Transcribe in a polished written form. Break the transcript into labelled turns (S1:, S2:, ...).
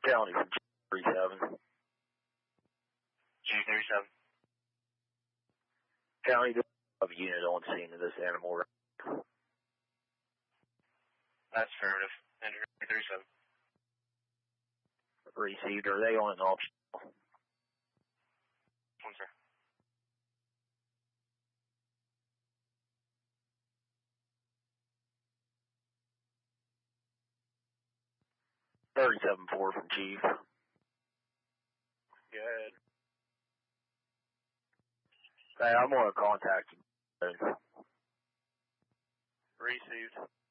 S1: County from G37.
S2: G37.
S1: County, of a unit on scene of this animal.
S2: That's affirmative. And G37.
S1: Received. Are they on an off?
S2: One, sir.
S1: $37-4 from Chief.
S2: Good.
S1: Hey, I'm going to contact you.
S2: Received.